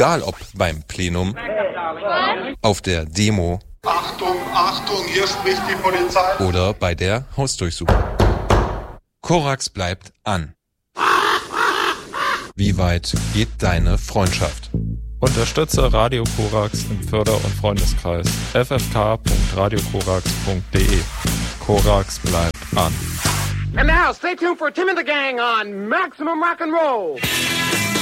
Egal ob beim Plenum, auf der Demo, Achtung, Achtung, hier spricht die Polizei. Oder bei der Hausdurchsuchung. Korax bleibt an. Wie weit geht deine Freundschaft? Unterstütze Radio Korax im Förder- und Freundeskreis. ffk.radiokorax.de. Korax bleibt an. And now, stay tuned for Tim and the Gang on Maximum Rock and Roll.